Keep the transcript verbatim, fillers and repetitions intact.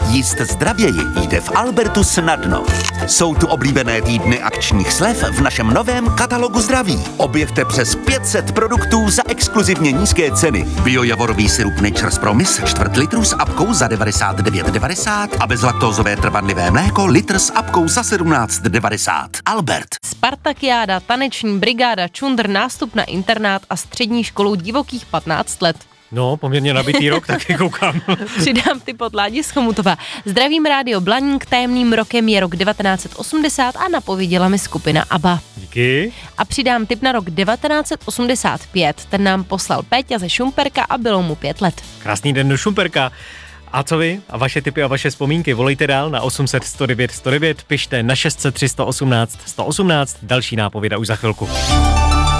Jíst zdravěji jde v Albertu snadno. Jsou tu oblíbené týdny akčních slev v našem novém katalogu zdraví. Objevte přes pět set produktů za exkluzivně nízké ceny. Biojavorový sirup Nature's Promise čtvrt litru s apkou za devadesát devět devadesát a bezlaktózové trvanlivé mléko litr s apkou za sedmnáct devadesát. Albert. Spartakiáda, taneční brigáda, čundr, nástup na internát a střední školu divokých patnáct let. No, poměrně nabitý rok, taky koukám. Přidám tip od Ládi Schomutová. Zdravím rádio Blaník, tajemným rokem je rok devatenáct set osmdesát a napověděla mi skupina ABBA. Díky. A přidám tip na rok devatenáct set osmdesát pět, ten nám poslal Péťa ze Šumperka a bylo mu pět let. Krásný den do Šumperka. A co vy? A vaše tipy a vaše vzpomínky? Volejte dál na osm set sto devět sto devět, pište na šest set tři sto osmnáct sto osmnáct, další nápověda už za chvilku.